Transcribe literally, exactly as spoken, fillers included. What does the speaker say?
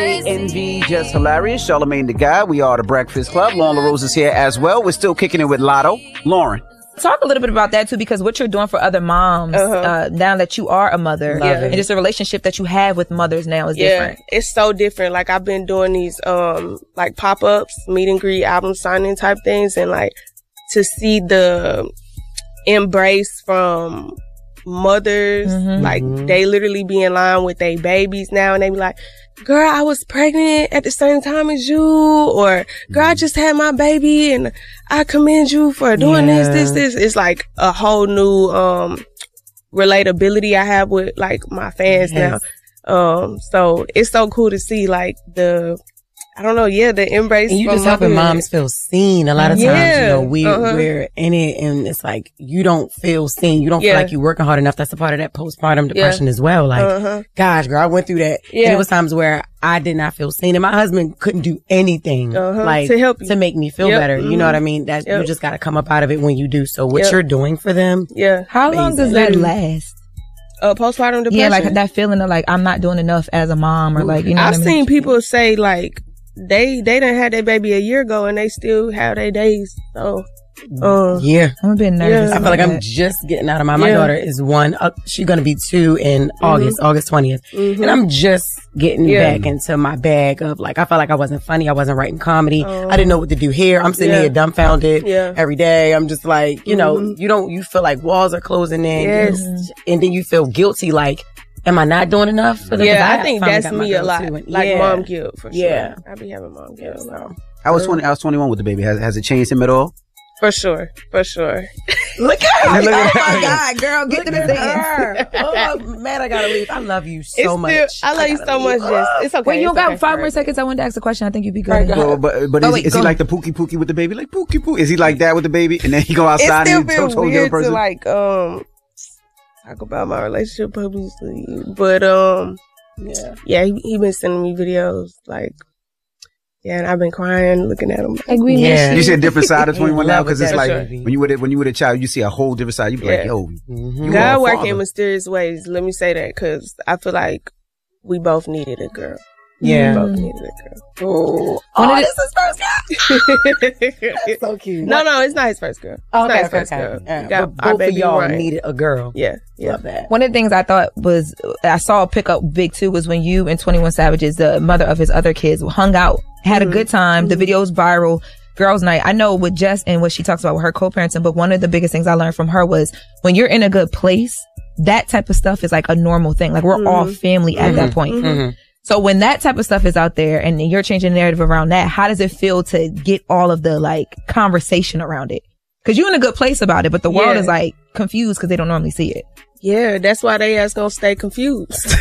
Envy, just hilarious. Charlamagne the Guy. We are the Breakfast Club. Lauren LaRose is here as well. We're still kicking it with Lotto. Lauren. Talk a little bit about that too, because what you're doing for other moms, uh-huh. uh, now that you are a mother, yeah. and just the relationship that you have with mothers now is yeah, different. It's so different. Like I've been doing these, um, like pop-ups, meet and greet, album signing type things. And like to see the embrace from mothers, mm-hmm. like they literally be in line with their babies now, and they be like, girl, I was pregnant at the same time as you, or girl, I just had my baby and I commend you for doing yeah. this, this, this. It's like a whole new, um, relatability I have with like my fans yes. now. Um, so it's so cool to see like the, I don't know, yeah, the embrace. And you from just helping motherhood. moms feel seen. A lot of times, yeah. you know, we, uh-huh. we're in it and it's like, you don't feel seen. You don't yeah. feel like you're working hard enough. That's a part of that postpartum depression yeah. as well. Like, uh-huh. gosh, girl, I went through that. Yeah. And it was times where I did not feel seen and my husband couldn't do anything uh-huh. like to help you. to make me feel yep. better. Mm-hmm. You know what I mean? That yep. you just got to come up out of it when you do. So what yep. you're doing for them. Yeah. How amazing. long does that last? Uh, postpartum depression. Yeah, like that feeling of like, I'm not doing enough as a mom, or like, you know I've what I seen mean? people say like, they they done had their baby a year ago and they still have their days. So um, yeah, I'm a bit nervous. Yeah. I feel like that. I'm just getting out of my. My yeah. daughter is one. Uh, she's gonna be two in mm-hmm. August, August twentieth, mm-hmm. and I'm just getting yeah. back into my bag of like. I felt like I wasn't funny. I wasn't writing comedy. Uh, I didn't know what to do here. I'm sitting yeah. here dumbfounded yeah. every day. I'm just like, you know, mm-hmm. you don't. You feel like walls are closing in, yes. and then you feel guilty. Like, am I not doing enough? For them? Yeah, I, I think finally that's got my me a girl lot. too, and Like yeah. mom guilt for sure. Yeah, I be having mom guilt. So. I was twenty. I was twenty-one with the baby. Has has it changed him at all? For sure, for sure. Look at her! Oh my God, girl, get to the her. Oh man, I gotta leave. I love you so It's much. Still, I love I you so leave. much. Jess. It's okay. Wait, you don't it's got okay. five Right. more seconds? I wanted to ask a question. I think you'd be good. Well, but but oh, is, wait, is he go. like the pookie pookie with the baby? Like pookie pookie? Is he like that with the baby? And then he go It outside still and he feels told the other weird to person? like um talk about my relationship publicly, but um yeah, yeah, he, he been sending me videos like. Yeah, and I've been crying looking at him. Like we Yeah. You see a different side of twenty-one now, because it's For like sure. when you were the, when you were a child, you see a whole different side. You be Yeah. like, yo, Mm-hmm. you are God a working father. in mysterious ways. Let me say that because I feel like we both needed a girl. Yeah. We both needed a girl. Oh, When oh did this is first girl. no, So cute. no, it's not his first girl. It's Oh, not okay, his okay, first okay. girl. Yeah. Got But our both of baby y'all Ryan. needed a girl. Yeah, yeah. Love that. One of the things I thought was, I saw a pick up big too, was when you and twenty-one Savages, the mother of his other kids, hung out, had mm-hmm. a good time. The video was viral. Girls' night. I know with Jess and what she talks about with her co-parenting, but one of the biggest things I learned from her was when you're in a good place, that type of stuff is like a normal thing. Like we're mm-hmm. all family at mm-hmm. that point. Mm-hmm. So when that type of stuff is out there and you're changing the narrative around that, how does it feel to get all of the like conversation around it? Cause you're in a good place about it, but the world Yeah. is like confused because they don't normally see it. Yeah, that's why they ass gonna stay confused.